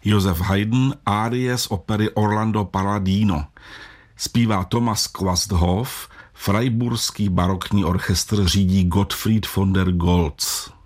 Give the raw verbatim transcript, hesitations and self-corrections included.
Joseph Haydn árie z opery Orlando Palladino. Zpívá Thomas Quasthoff, Freiburský barokní orchestr řídí Gottfried von der Goltz.